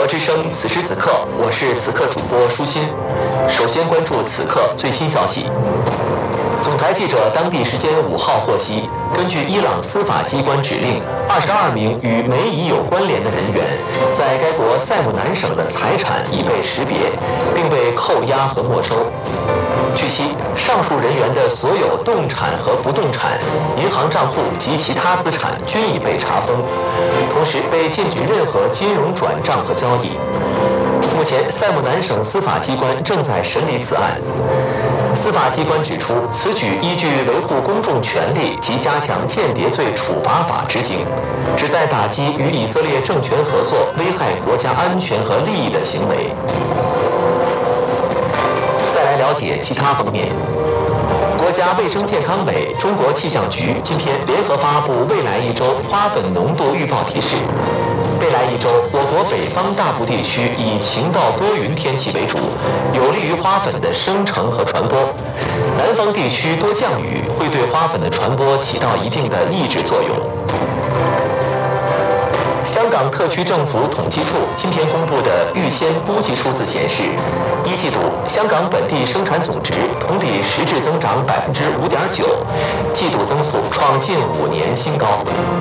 国之声，此时此刻，我是此刻主播舒心。首先关注此刻最新消息。总台记者当地时间5号获悉，根据伊朗司法机关指令，22名与梅姨有关联的人员，在该国塞姆南省的财产已被识别，并被扣押和没收。据悉，上述人员的所有动产和不动产、银行账户及其他资产均已被查封，同时被禁止任何金融转账和交易。目前，塞姆南省司法机关正在审理此案。司法机关指出，此举依据维护公众权利及加强间谍罪处罚法执行，旨在打击与以色列政权合作危害国家安全和利益的行为。再来了解其他方面。国家卫生健康委、中国气象局今天联合发布未来一周花粉浓度预报提示。未来一周，我国北方大部地区以晴到多云天气为主，有利于花粉的生成和传播。南方地区多降雨，会对花粉的传播起到一定的抑制作用。香港特区政府统计处今天公布的预先估计数字显示，1季度香港本地生产总值同比实质增长5.9%，季度增速创近5年新高。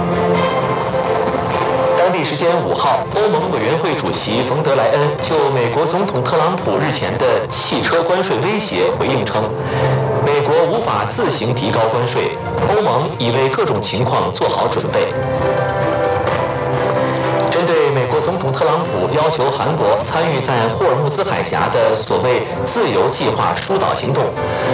当地时间5号，欧盟委员会主席冯德莱恩就美国总统特朗普日前的汽车关税威胁回应称，美国无法自行提高关税，欧盟已为各种情况做好准备。针对美国总统特朗普要求韩国参与在霍尔木兹海峡的所谓自由计划疏导行动，